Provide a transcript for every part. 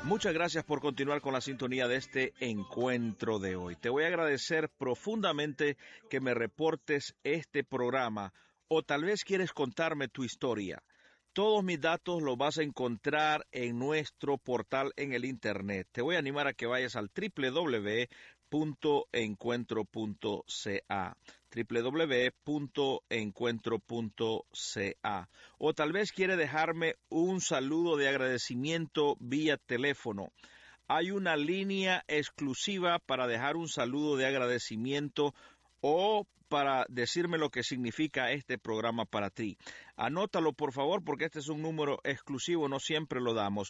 Muchas gracias por continuar con la sintonía de este encuentro de hoy. Te voy a agradecer profundamente que me reportes este programa o tal vez quieres contarme tu historia. Todos mis datos los vas a encontrar en nuestro portal en el Internet. Te voy a animar a que vayas al www.encuentro.ca www.encuentro.ca o tal vez quiere dejarme un saludo de agradecimiento vía teléfono. Hay una línea exclusiva para dejar un saludo de agradecimiento o para decirme lo que significa este programa para ti. Anótalo, por favor, porque este es un número exclusivo, no siempre lo damos.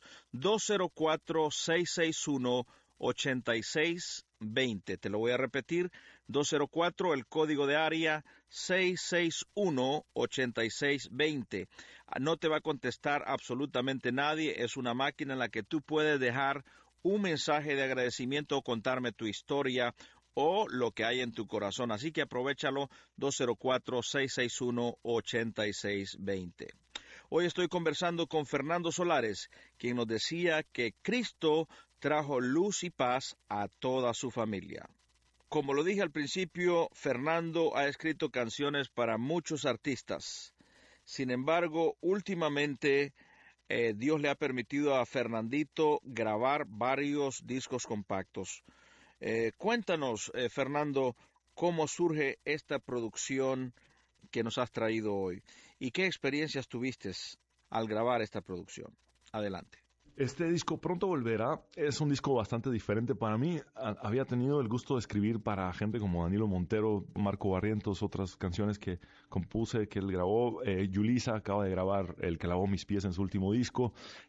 204-661-8620. Te lo voy a repetir. 204, el código de área 661-8620. No te va a contestar absolutamente nadie. Es una máquina en la que tú puedes dejar un mensaje de agradecimiento o contarme tu historia o lo que hay en tu corazón. Así que aprovéchalo, 204-661-8620. Hoy estoy conversando con Fernando Solares, quien nos decía que Cristo trajo luz y paz a toda su familia. Como lo dije al principio, Fernando ha escrito canciones para muchos artistas. Sin embargo, últimamente Dios le ha permitido a Fernandito grabar varios discos compactos. Cuéntanos, Fernando, cómo surge esta producción que nos has traído hoy y qué experiencias tuviste al grabar esta producción. Adelante. Este disco Pronto Volverá es un disco bastante diferente para mí. Había tenido el gusto de escribir para gente como Danilo Montero, Marco Barrientos, otras canciones que compuse, que él grabó. Yulisa acaba de grabar el que lavó mis pies en su último disco.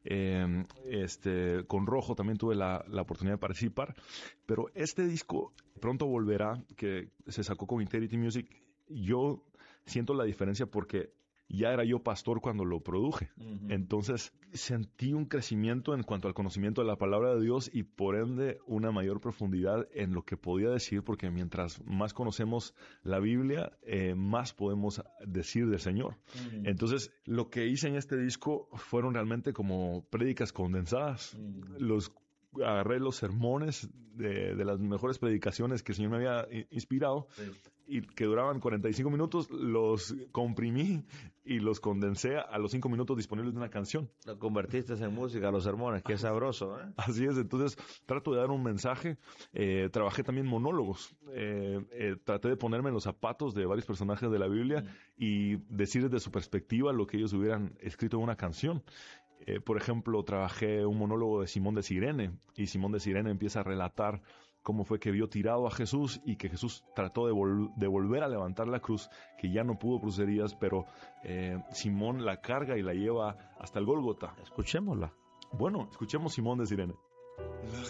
Con Rojo también tuve la oportunidad de participar. Pero este disco Pronto Volverá, que se sacó con Integrity Music, yo siento la diferencia porque ya era yo pastor cuando lo produje. Uh-huh. Entonces sentí un crecimiento en cuanto al conocimiento de la palabra de Dios y por ende una mayor profundidad en lo que podía decir, porque mientras más conocemos la Biblia, más podemos decir del Señor. Uh-huh. Entonces lo que hice en este disco fueron realmente como prédicas condensadas. Uh-huh. Agarré los sermones de las mejores predicaciones que el Señor me había inspirado, sí, y que duraban 45 minutos, los comprimí y los condensé a los 5 minutos disponibles de una canción. Lo convertiste en música, los sermones, qué sabroso, ¿eh? Así es, entonces trato de dar un mensaje. Trabajé también monólogos. Traté de ponerme en los zapatos de varios personajes de la Biblia y decir desde su perspectiva lo que ellos hubieran escrito en una canción. Por ejemplo, trabajé un monólogo de Simón de Cirene, y Simón de Cirene empieza a relatar cómo fue que vio tirado a Jesús y que Jesús trató de volver a levantar la cruz, que ya no pudo por sus heridas, pero Simón la carga y la lleva hasta el Gólgota. Escuchémosla. Bueno, escuchemos Simón de Cirene.